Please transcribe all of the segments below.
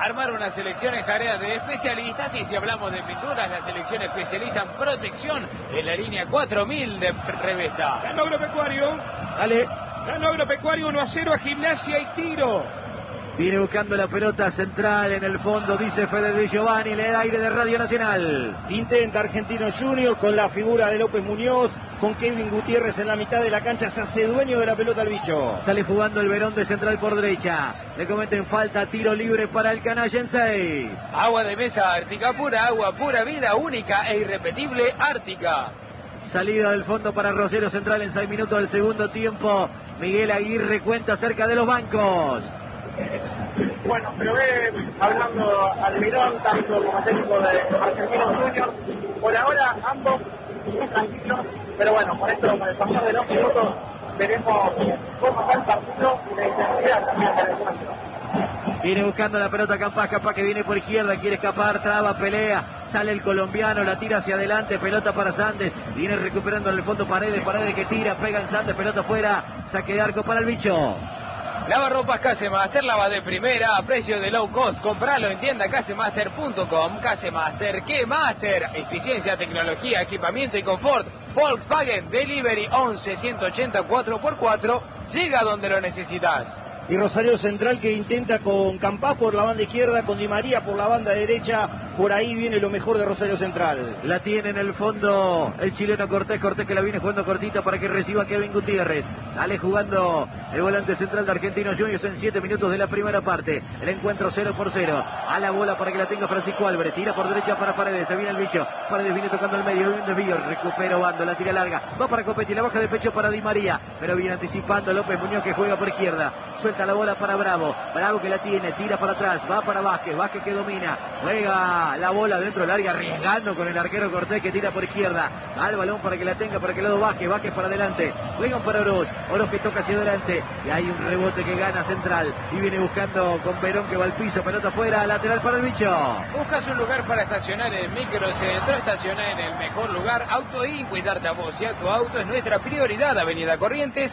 Armar una selección es tarea de especialistas, y si hablamos de pinturas, la selección especialista en protección en la línea 4000 de Revesta. Ganó Agropecuario. Dale. Ganó Agropecuario 1-0 a Gimnasia y Tiro. Viene buscando la pelota central en el fondo, dice Fede De Giovanni, le da aire de Radio Nacional. Intenta Argentino Junior con la figura de López Muñoz, con Kevin Gutiérrez en la mitad de la cancha, se hace dueño de la pelota el bicho. Sale jugando el Verón de central por derecha. Le cometen falta, tiro libre para el canalla en 6. Agua de mesa Ártica pura, agua pura vida, única e irrepetible Ártica. Salida del fondo para Rosario Central en 6 minutos del segundo tiempo. Miguel Aguirre cuenta cerca de los bancos. Bueno, pero hablando Almirón, tanto como técnico de Argentinos Juniors, por ahora ambos muy tranquilos, pero bueno, con esto, con el pasar de los minutos, veremos cómo está el partido y la intensidad también del encuentro. Viene buscando la pelota Campas que viene por izquierda, quiere escapar, traba, pelea, sale el colombiano, la tira hacia adelante, pelota para Sandes, viene recuperando en el fondo Paredes que tira, pega en Sandes, pelota fuera, saque de arco para el bicho. Lavarropas Casemaster, lava de primera, a precio de low cost. Compralo en tienda casemaster.com. Casemaster, ¿qué Master? Eficiencia, tecnología, equipamiento y confort. Volkswagen Delivery 11 180 4x4. Llega donde lo necesitas. Y Rosario Central que intenta con Campas por la banda izquierda, con Di María por la banda derecha. Por ahí viene lo mejor de Rosario Central. La tiene en el fondo el chileno Cortés que la viene jugando cortita para que reciba Kevin Gutiérrez. Sale jugando el volante central de Argentinos Juniors en 7 minutos de la primera parte. El encuentro 0-0. A la bola para que la tenga Francisco Álvarez. Tira por derecha para Paredes. Se viene el bicho. Paredes viene tocando el medio. Un desvío. Recupera Bando. La tira larga. Va para Copetti. La baja de pecho para Di María. Pero viene anticipando López Muñoz que juega por izquierda. Suelta la bola para Bravo. Bravo que la tiene. Tira para atrás. Va para Vázquez. Vázquez que domina. Juega la bola dentro del área. Arriesgando con el arquero Cortés que tira por izquierda. Al balón para que la tenga. Para que lado Vázquez. Vázquez para adelante. Juegan para Oroz. Oroz que toca hacia adelante. Y hay un rebote que gana Central. Y viene buscando con Verón que va al piso. Pelota afuera. Lateral para el bicho. ¿Buscas un lugar para estacionar en Microcentro? Estaciona en el mejor lugar. Autoin, cuidarte a vos y a tu auto es nuestra prioridad. Avenida Corrientes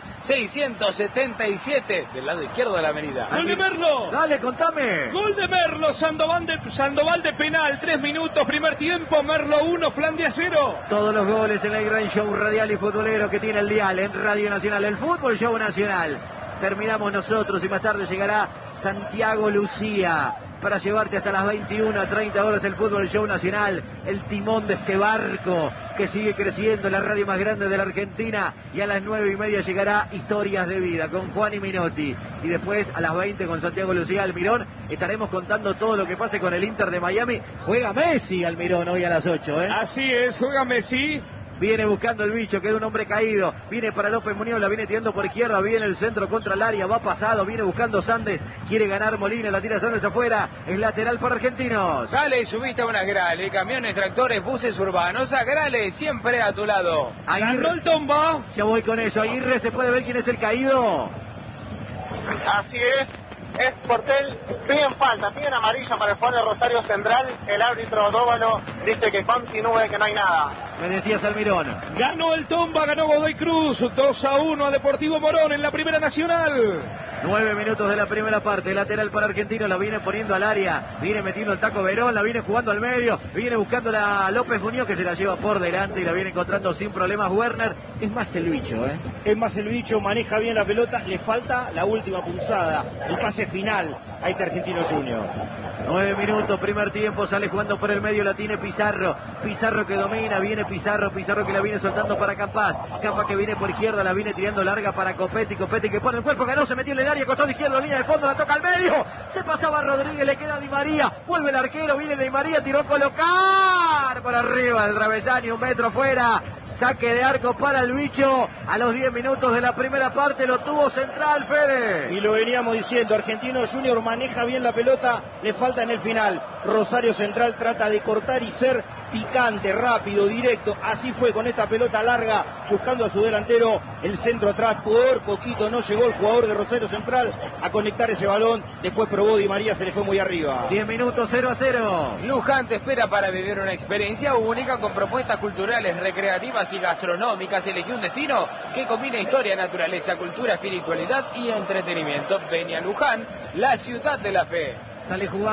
677. Del lado izquierdo de la avenida. ¡Gol de Merlo! Dale, contame. ¡Gol de Merlo! Sandoval de penal. 3 minutos, primer tiempo. Merlo 1, Flandia 0. Todos los goles en el gran show radial y futbolero que tiene el dial en Radio Nacional. El Fútbol Show Nacional. Terminamos nosotros y más tarde llegará Santiago Lucía para llevarte hasta las 21:30 horas el Fútbol Show Nacional, el timón de este barco que sigue creciendo, la radio más grande de la Argentina, y a las 9:30 llegará Historias de Vida con Juan y Minotti, y después a las 20 con Santiago Lucía Almirón estaremos contando todo lo que pase con el Inter de Miami. Juega Messi Almirón hoy a las 8, ¿eh? Así es, juega Messi. Viene buscando el bicho, queda un hombre caído. Viene para López Muñoz, la viene tirando por izquierda. Viene el centro contra el área, va pasado. Viene buscando Sandes, quiere ganar Molina, la tira Sandes afuera. Es lateral para Argentinos. Dale, subiste a una Grale, camiones, tractores, buses urbanos. A Grale, siempre a tu lado. Ganó el Tomba. Ya voy con eso. Aguirre, ¿se puede ver quién es el caído? Así es Portel, bien falta, bien amarilla para el jugador de Rosario Central. El árbitro Dóvalo dice que continúe, que no hay nada. Me decías Almirón. Ganó el Tomba, ganó Godoy Cruz, 2-1 a Deportivo Morón en la Primera Nacional. 9 minutos de la primera parte, lateral para Argentino, la viene poniendo al área, viene metiendo el taco Verón, la viene jugando al medio, viene buscando la López Muñoz que se la lleva por delante y la viene encontrando sin problemas Werner. Es más el bicho, ¿eh? Es más el bicho, maneja bien la pelota, le falta la última pulsada, el pase final a este Argentino Junior. 9 minutos, primer tiempo, sale jugando por el medio, la tiene Pizarro que domina, viene Pizarro que la viene soltando para Campas que viene por izquierda, la viene tirando larga para Copetti que pone el cuerpo, ganó, se metió en el área, costado izquierdo, línea de fondo, la toca al medio, se pasaba Rodríguez, le queda Di María, vuelve el arquero, viene Di María, tiró a colocar por arriba del travesaño, 1 metro fuera, saque de arco para el bicho, a los 10 minutos de la primera parte lo tuvo Central, Fede. Y lo veníamos diciendo, Argentino Junior maneja bien la pelota, le falta en el final. Rosario Central trata de cortar y ser picante, rápido, directo. Así fue con esta pelota larga, buscando a su delantero, el centro atrás. Por poquito no llegó el jugador de Rosario Central a conectar ese balón. Después probó Di María, se le fue muy arriba. 10 minutos, 0-0. Luján te espera para vivir una experiencia única con propuestas culturales, recreativas y gastronómicas. Elegí un destino que combina historia, naturaleza, cultura, espiritualidad y entretenimiento. Ven a Luján, la ciudad de la fe. Sale jugando.